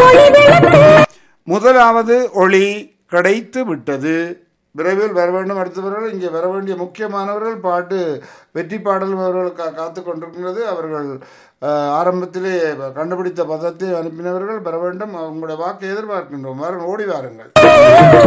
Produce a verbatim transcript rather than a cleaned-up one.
முதலாவது ஒளி கிடைத்து விட்டது. விரைவில் வர வேண்டும். அடுத்தவர்கள் இங்கே வர வேண்டிய முக்கியமானவர்கள் பாட்டு வெற்றி பாடல் அவர்கள் கா காத்து கொண்டிருக்கின்றது. அவர்கள் ஆரம்பத்திலே கண்டுபிடித்த பதத்தை அனுப்பினவர்கள் பெற வேண்டும். அவங்களுடைய வாக்கு எதிர்பார்க்கின்றோம். வாருங்கள், ஓடி வாருங்கள்.